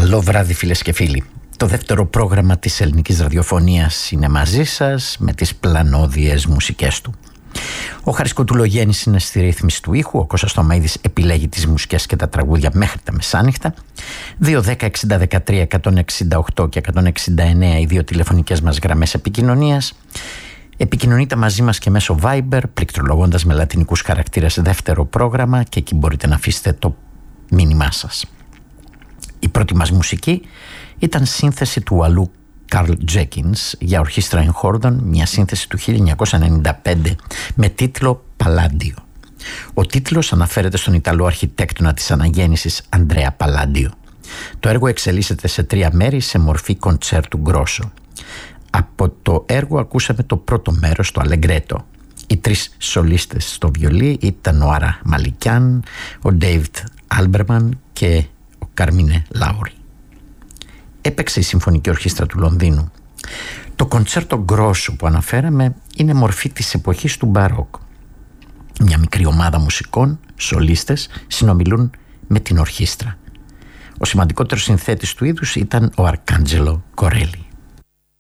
Καλό βράδυ φίλες και φίλοι. Το δεύτερο πρόγραμμα της ελληνικής ραδιοφωνίας είναι μαζί σας με τις πλανόδιες μουσικές του. Ο Χάρης Κοτουλογέννης είναι στη ρύθμιση του ήχου, ο Κώστας Τωμαΐδης επιλέγει τις μουσικές και τα τραγούδια μέχρι τα μεσάνυχτα. 2-10-60-13-168 και 169 οι δύο τηλεφωνικές μας γραμμές επικοινωνίας. Επικοινωνείτε μαζί μας και μέσω Viber, πληκτρολογώντας με λατινικούς χαρακτήρες δεύτερο πρόγραμμα, και εκεί μπορείτε να αφήσετε το μήνυμά σας. Η πρώτη μας μουσική ήταν σύνθεση του Αλλού Καρλ Τζέκινς για ορχήστρα εγχόρδων, μια σύνθεση του 1995 με τίτλο «Παλάντιο». Ο τίτλος αναφέρεται στον Ιταλό αρχιτέκτονα της αναγέννησης Αντρέα Παλάντιο. Το έργο εξελίσσεται σε 3 μέρη σε μορφή κοντσέρτου γκρόσο. Από το έργο ακούσαμε το πρώτο μέρος, το Αλεγκρέτο. Οι 3 σολίστες στο βιολί ήταν ο Άρα Μαλικιάν, ο Ντέιβιτ Άλμπερμαν και ο Καρμίνε Λάουρι. Έπαιξε η Συμφωνική Ορχήστρα του Λονδίνου. Το κοντσέρτο γκρόσο που αναφέραμε είναι μορφή της εποχής του μπαρόκ. Μια μικρή ομάδα μουσικών, σολίστες, συνομιλούν με την ορχήστρα. Ο σημαντικότερος συνθέτης του είδους ήταν ο Αρκάντζελο Κορέλι.